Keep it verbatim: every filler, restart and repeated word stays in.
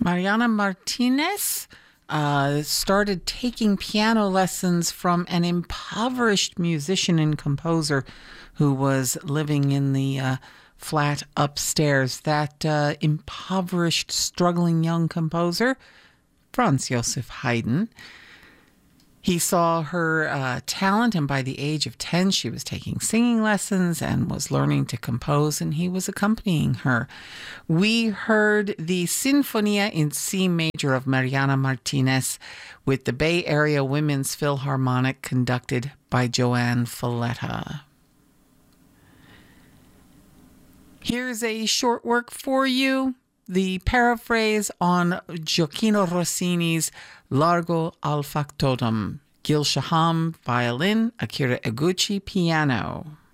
Mariana Martinez uh, started taking piano lessons from an impoverished musician and composer who was living in the uh, flat upstairs. That uh, impoverished, struggling young composer, Franz Joseph Haydn. He saw her uh, talent, and by the age of ten, she was taking singing lessons and was learning to compose, and he was accompanying her. We heard the Sinfonia in C major of Mariana Martinez with the Bay Area Women's Philharmonic, conducted by Joanne Falletta. Here's a short work for you. The paraphrase on Gioacchino Rossini's Largo al Factotum. Gil Shaham, violin, Akira Eguchi, piano.